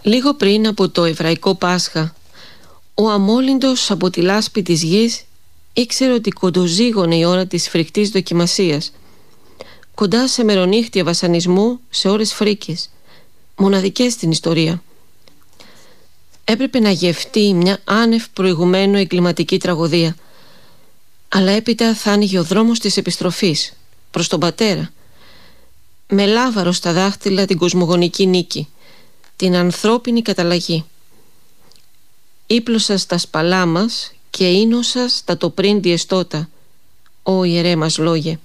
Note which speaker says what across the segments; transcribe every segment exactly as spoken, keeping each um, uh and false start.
Speaker 1: Λίγο πριν από το εβραϊκό Πάσχα, ο αμόλυντος από τη λάσπη της γης ήξερε ότι κοντοζήγωνε η ώρα της φρικτής δοκιμασίας, κοντά σε μερονύχτια βασανισμού σε ώρες φρίκης, μοναδικές στην ιστορία. Έπρεπε να γευτεί μια άνευ προηγουμένου εγκληματική τραγωδία, αλλά έπειτα θα άνοιγε ο δρόμος της επιστροφής προς τον πατέρα, με λάβαρο στα δάχτυλα την κοσμογονική νίκη, την ανθρώπινη καταλλαγή. Ήπλωσα στα σπαλά μας και ίνωσα στα το πριν διεστώτα, ο ιερέ μας λόγε.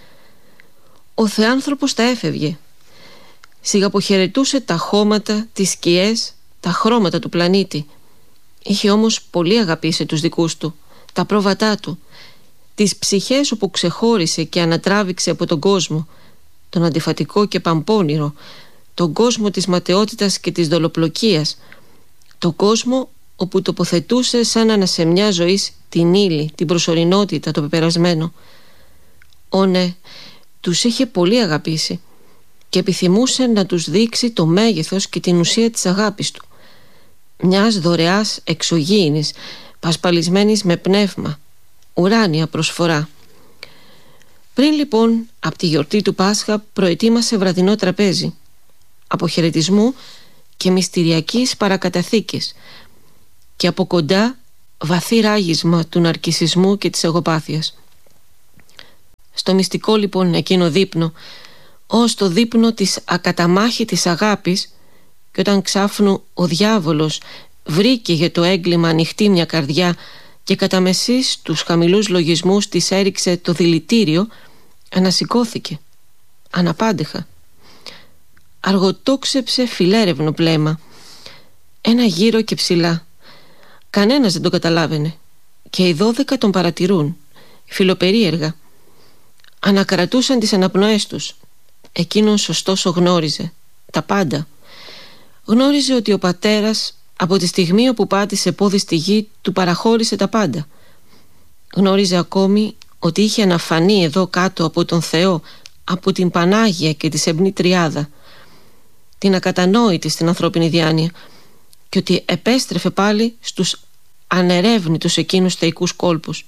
Speaker 1: Ο Θεάνθρωπος τα έφευγε, σιγαποχαιρετούσε τα χώματα, τις σκιές, τα χρώματα του πλανήτη. Είχε όμως πολύ αγαπήσει τους δικούς του, τα πρόβατά του, τις ψυχές όπου ξεχώρισε και ανατράβηξε από τον κόσμο, τον αντιφατικό και παμπώνυρο, τον κόσμο της ματαιότητας και της δολοπλοκίας, τον κόσμο όπου τοποθετούσε σαν ανασεμιά ζωής την ύλη, την προσωρινότητα, το πεπερασμένο. Ω ναι, τους είχε πολύ αγαπήσει και επιθυμούσε να τους δείξει το μέγεθος και την ουσία της αγάπης του, μιας δωρεάς εξωγήινης, πασπαλισμένης με πνεύμα, ουράνια προσφορά. Πριν λοιπόν από τη γιορτή του Πάσχα προετοίμασε βραδινό τραπέζι αποχαιρετισμού και μυστηριακής παρακαταθήκης, και από κοντά βαθύ ράγισμα του ναρκισσισμού και της εγωπάθειας. Στο μυστικό λοιπόν εκείνο δείπνο, ως το δείπνο της ακαταμάχητης αγάπης, και όταν ξάφνου ο διάβολος βρήκε για το έγκλημα ανοιχτή μια καρδιά και κατά μεσής τους χαμηλούς λογισμούς της έριξε το δηλητήριο, ανασηκώθηκε αναπάντεχα. Αργοτόξεψε φιλέρευνο πλέμα, ένα γύρο και ψηλά. Κανένας δεν τον καταλάβαινε και οι δώδεκα τον παρατηρούν, φιλοπερίεργα. Ανακρατούσαν τις αναπνοές τους. Εκείνος ωστόσο γνώριζε τα πάντα. Γνώριζε ότι ο πατέρας από τη στιγμή όπου πάτησε πόδι στη γη του παραχώρησε τα πάντα. Γνώριζε ακόμη ότι είχε αναφανεί εδώ κάτω από τον Θεό, από την Πανάγια και τη Σεμνή Τριάδα, την ακατανόητη στην ανθρώπινη διάνοια, και ότι επέστρεφε πάλι στους ανερεύνητους εκείνους θεϊκούς κόλπους.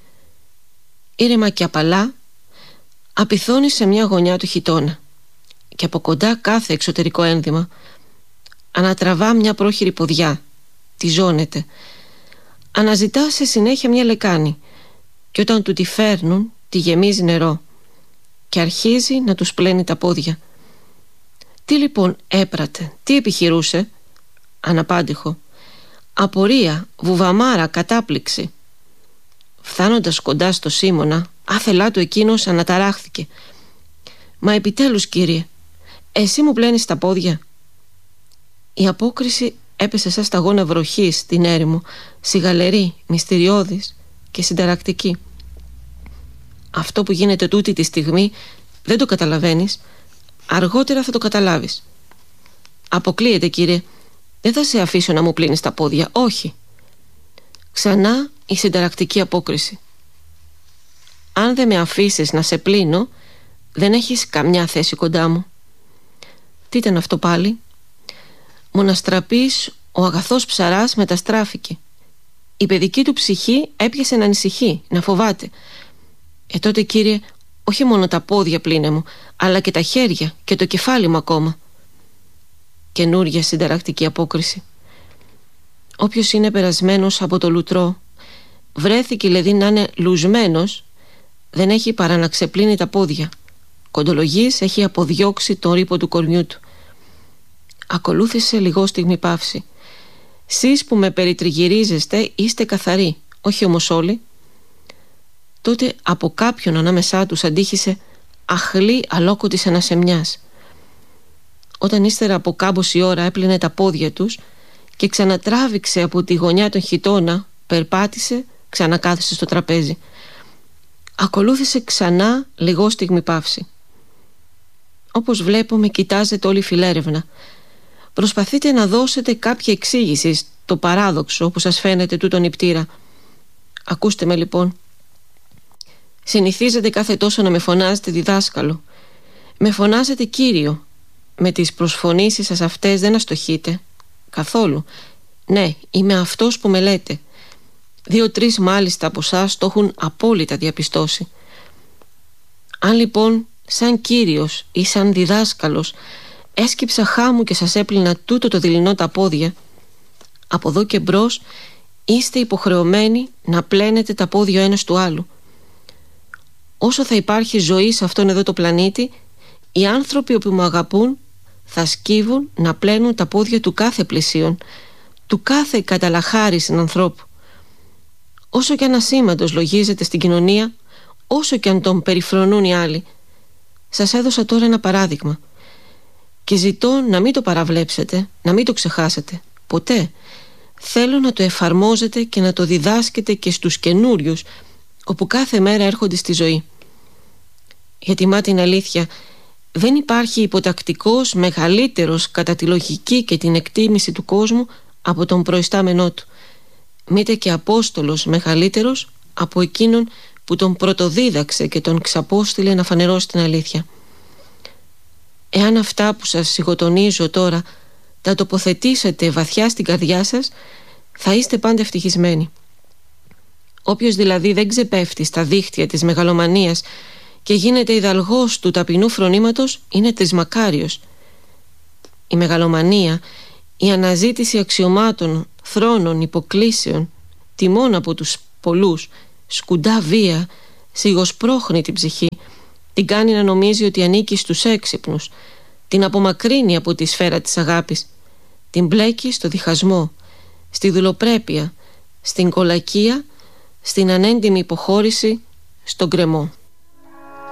Speaker 1: Ήρεμα και απαλά απειθώνει σε μια γωνιά του χιτώνα και από κοντά κάθε εξωτερικό ένδυμα. Ανατραβά μια πρόχειρη ποδιά, τη ζώνεται. Αναζητά σε συνέχεια μια λεκάνη και όταν του τη φέρνουν τη γεμίζει νερό και αρχίζει να τους πλένει τα πόδια. Τι λοιπόν έπρατε, τι επιχειρούσε? Αναπάντηχο, απορία, βουβαμάρα, κατάπληξη. Φτάνοντας κοντά στο Σίμωνα, άθελά του εκείνος αναταράχθηκε. «Μα επιτέλους, κύριε, εσύ μου πλένεις τα πόδια?» Η απόκριση έπεσε σαν σταγόνα βροχής στην έρημο, σιγαλερή, μυστηριώδης και συνταρακτική. «Αυτό που γίνεται τούτη τη στιγμή δεν το καταλαβαίνεις. Αργότερα θα το καταλάβεις». «Αποκλείεται, κύριε. Δεν θα σε αφήσω να μου πλύνεις τα πόδια, όχι». Ξανά η συνταρακτική απόκριση. «Αν δεν με αφήσεις να σε πλύνω, δεν έχεις καμιά θέση κοντά μου». Τι ήταν αυτό πάλι? Μοναστραπής ο αγαθός ψαράς μεταστράφηκε. Η παιδική του ψυχή έπιασε να ανησυχεί, να φοβάται. «Ε τότε, κύριε, όχι μόνο τα πόδια πλύνε μου, αλλά και τα χέρια και το κεφάλι μου ακόμα». Καινούρια συνταρακτική απόκριση. Όποιος είναι περασμένος από το λουτρό, βρέθηκε δηλαδή να είναι λουσμένος, δεν έχει παρά να ξεπλύνει τα πόδια. Κοντολογής έχει αποδιώξει τον ρήπο του κορμιού του. Ακολούθησε λιγόστιγμη παύση. «Σεις που με περιτριγυρίζεστε είστε καθαροί, όχι όμως όλοι». Τότε από κάποιον ανάμεσά τους αντίχησε αχλή αλόκοτης ανασεμιάς. Όταν ύστερα από κάμποση ώρα έπλυνε τα πόδια τους και ξανατράβηξε από τη γωνιά των χιτώνα, περπάτησε, ξανακάθισε στο τραπέζι. Ακολούθησε ξανά λιγόστιγμη παύση. «Όπως βλέπω με κοιτάζετε όλοι φιλέρευνα. Προσπαθείτε να δώσετε κάποια εξήγηση στο παράδοξο που σας φαίνεται τούτον υπτήρα. Ακούστε με λοιπόν. Συνηθίζετε κάθε τόσο να με φωνάζετε διδάσκαλο. Με φωνάζετε Κύριο. Με τις προσφωνήσεις σας αυτές δεν αστοχείτε. καθόλου. Ναι, είμαι αυτός που με λέτε. Δύο-τρεις μάλιστα από εσάς το έχουν απόλυτα διαπιστώσει. Αν λοιπόν σαν κύριος ή σαν διδάσκαλος έσκυψα χάμου και σας έπλυνα τούτο το δειλινό τα πόδια, από εδώ και μπρος είστε υποχρεωμένοι να πλένετε τα πόδια ο ένας του άλλου. Όσο θα υπάρχει ζωή σε αυτόν εδώ το πλανήτη, οι άνθρωποι που μου αγαπούν θα σκύβουν να πλένουν τα πόδια του κάθε πλησίον, του κάθε καταλαχάρισιν ανθρώπου. Όσο κι αν ασήμαντος λογίζεται στην κοινωνία, όσο κι αν τον περιφρονούν οι άλλοι. Σας έδωσα τώρα ένα παράδειγμα και ζητώ να μην το παραβλέψετε, να μην το ξεχάσετε ποτέ. Θέλω να το εφαρμόζετε και να το διδάσκετε και στους καινούριους, όπου κάθε μέρα έρχονται στη ζωή. Γιατί μα την αλήθεια, δεν υπάρχει υποτακτικός μεγαλύτερος κατά τη λογική και την εκτίμηση του κόσμου από τον προϊστάμενό του, μήτε και απόστολος μεγαλύτερος από εκείνον που τον πρωτοδίδαξε και τον ξαπόστειλε να φανερώσει την αλήθεια. Εάν αυτά που σας σιγοτονίζω τώρα τα τοποθετήσετε βαθιά στην καρδιά σας, θα είστε πάντα ευτυχισμένοι. Όποιος δηλαδή δεν ξεπέφτει στα δίχτυα της μεγαλομανίας και γίνεται ιδαλγός του ταπεινού φρονήματος, είναι τρισμακάριος. Η μεγαλομανία, η αναζήτηση αξιωμάτων, θρόνων, υποκλήσεων, τιμών από τους πολλούς, σκουντά βία, σιγοσπρώχνει την ψυχή, την κάνει να νομίζει ότι ανήκει στους έξυπνους, την απομακρύνει από τη σφαίρα της αγάπης, την μπλέκει στο διχασμό, στη δουλοπρέπεια, στην κολακία, στην ανέντιμη υποχώρηση, στον γκρεμό.